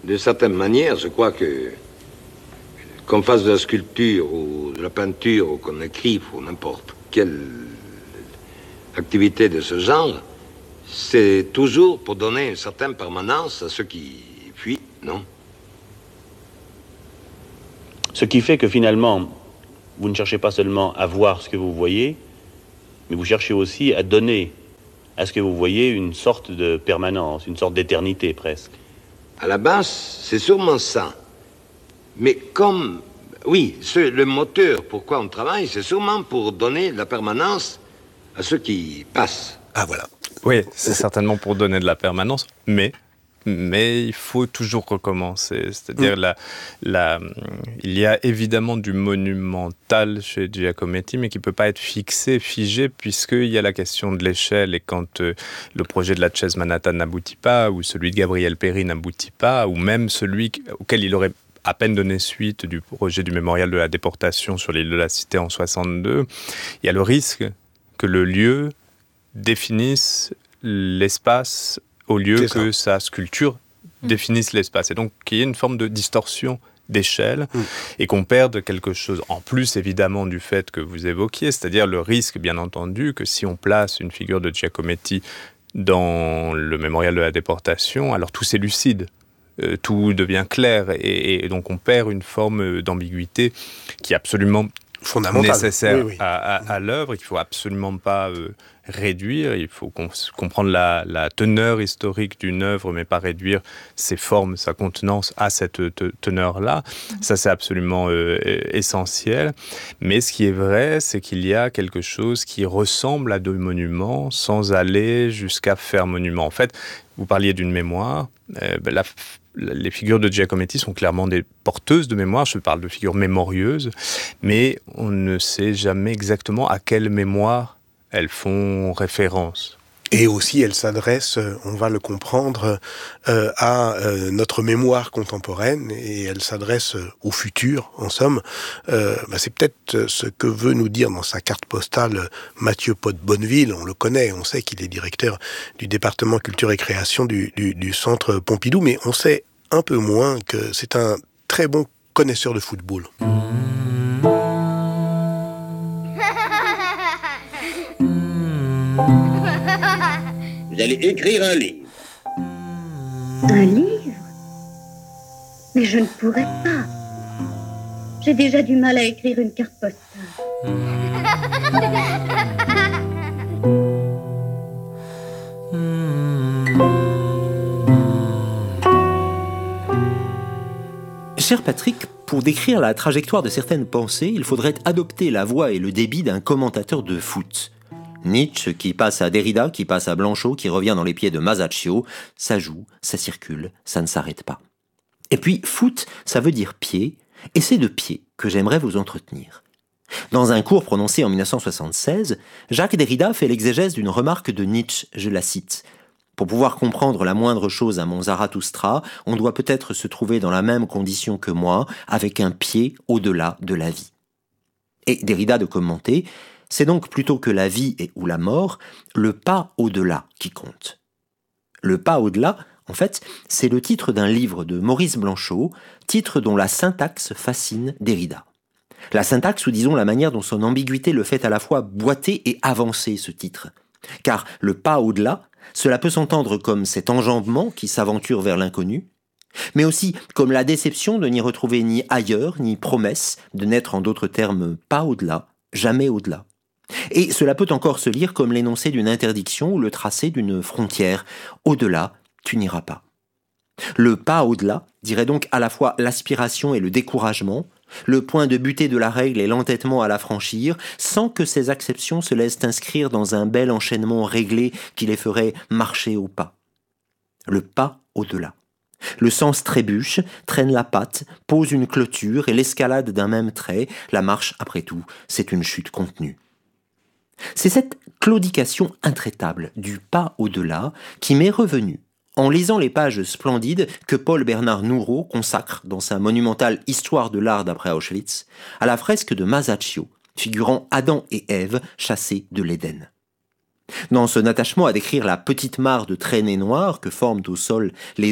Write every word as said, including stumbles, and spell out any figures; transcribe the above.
d'une certaine manière, je crois que qu'on fasse de la sculpture ou de la peinture ou qu'on écrive ou n'importe quelle activité de ce genre, c'est toujours pour donner une certaine permanence à ceux qui fuient, non? Ce qui fait que finalement, vous ne cherchez pas seulement à voir ce que vous voyez, mais vous cherchez aussi à donner à ce que vous voyez une sorte de permanence, une sorte d'éternité presque. À la base, c'est sûrement ça. Mais comme, oui, ce, le moteur, pourquoi on travaille, c'est sûrement pour donner de la permanence à ceux qui passent. Ah, voilà. Oui, c'est certainement pour donner de la permanence, mais, mais il faut toujours recommencer. C'est-à-dire, mmh. la, la, il y a évidemment du monumental chez Giacometti, mais qui ne peut pas être fixé, figé, puisqu'il y a la question de l'échelle. Et quand euh, le projet de la Chase Manhattan n'aboutit pas, ou celui de Gabriel Péri n'aboutit pas, ou même celui auquel il aurait à peine donné suite du projet du mémorial de la déportation sur l'île de la Cité en soixante-deux, il y a le risque que le lieu définisse l'espace au lieu C'est que ça. sa sculpture définisse l'espace. Et donc qu'il y ait une forme de distorsion d'échelle mmh. et qu'on perde quelque chose, en plus évidemment du fait que vous évoquiez, c'est-à-dire le risque, bien entendu, que si on place une figure de Giacometti dans le mémorial de la déportation, alors tout s'élucide. Euh, tout devient clair et, et donc on perd une forme d'ambiguïté qui est absolument nécessaire oui, oui. À, à, à l'œuvre et qu'il ne faut absolument pas euh, réduire. Il faut qu'on, comprendre la, la teneur historique d'une œuvre, mais pas réduire ses formes, sa contenance à cette te, teneur-là. Mmh. Ça, c'est absolument euh, essentiel. Mais ce qui est vrai, c'est qu'il y a quelque chose qui ressemble à deux monuments sans aller jusqu'à faire monument. En fait, vous parliez d'une mémoire. Euh, ben la, les figures de Giacometti sont clairement des porteuses de mémoire, je parle de figures mémorieuses, mais on ne sait jamais exactement à quelle mémoire elles font référence. Et aussi, elles s'adressent, on va le comprendre, euh, à euh, notre mémoire contemporaine, et elles s'adressent au futur, en somme. Euh, bah c'est peut-être ce que veut nous dire dans sa carte postale Mathieu Pot-Bonneville. On le connaît, on sait qu'il est directeur du département culture et création du, du, du centre Pompidou, mais on sait un peu moins que c'est un très bon connaisseur de football. Vous allez écrire un livre. Un livre? Mais je ne pourrais pas. J'ai déjà du mal à écrire une carte postale. Cher Patrick, pour décrire la trajectoire de certaines pensées, il faudrait adopter la voix et le débit d'un commentateur de foot. Nietzsche qui passe à Derrida, qui passe à Blanchot, qui revient dans les pieds de Masaccio, ça joue, ça circule, ça ne s'arrête pas. Et puis, foot, ça veut dire pied, et c'est de pied que j'aimerais vous entretenir. Dans un cours prononcé en dix-neuf cent soixante-seize, Jacques Derrida fait l'exégèse d'une remarque de Nietzsche, je la cite. « Pour pouvoir comprendre la moindre chose à mon Zarathustra, on doit peut-être se trouver dans la même condition que moi, avec un pied au-delà de la vie. » Et Derrida de commenter « C'est donc plutôt que la vie et ou la mort, le pas au-delà qui compte. » Le pas au-delà, en fait, c'est le titre d'un livre de Maurice Blanchot, titre dont la syntaxe fascine Derrida. La syntaxe, ou disons la manière dont son ambiguïté le fait à la fois boiter et avancer ce titre. Car le pas au-delà, cela peut s'entendre comme cet enjambement qui s'aventure vers l'inconnu, mais aussi comme la déception de n'y retrouver ni ailleurs, ni promesse de n'être en d'autres termes pas au-delà, jamais au-delà. Et cela peut encore se lire comme l'énoncé d'une interdiction ou le tracé d'une frontière. Au-delà, tu n'iras pas. Le pas au-delà dirait donc à la fois l'aspiration et le découragement, le point de butée de la règle et l'entêtement à la franchir, sans que ces acceptions se laissent inscrire dans un bel enchaînement réglé qui les ferait marcher au pas. Le pas au-delà. Le sens trébuche, traîne la patte, pose une clôture et l'escalade d'un même trait, la marche, après tout, c'est une chute contenue. C'est cette claudication intraitable du pas au-delà qui m'est revenue en lisant les pages splendides que Paul-Bernard Nourreau consacre dans sa monumentale Histoire de l'art d'après Auschwitz à la fresque de Masaccio, figurant Adam et Ève chassés de l'Éden. Dans son attachement à décrire la petite mare de traînées noires que forment au sol les